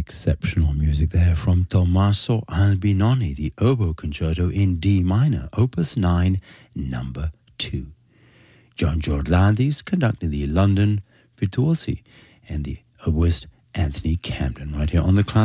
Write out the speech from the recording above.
Exceptional music there from Tommaso Albinoni, the Oboe Concerto in D minor, Opus 9, number 2. John Jordanidis conducting the London Virtuosi and the oboist Anthony Camden right here on the class.